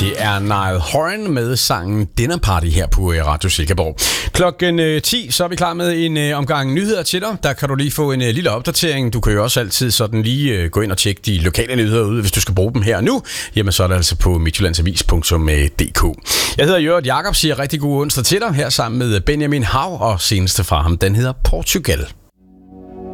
Det er Niall Horan med sangen Dinner Party her på Radio Silkeborg. Klokken 10, så er vi klar med en omgang nyheder til dig. Der kan du lige få en lille opdatering. Du kan jo også altid sådan lige gå ind og tjekke de lokale nyheder ud, hvis du skal bruge dem her og nu. Jamen så er det altså på midtjyllandsavis.dk. Jeg hedder Jørgen Jakob, siger rigtig god onsdag til dig her sammen med Benjamin Hav, og seneste fra ham, den hedder Portugal.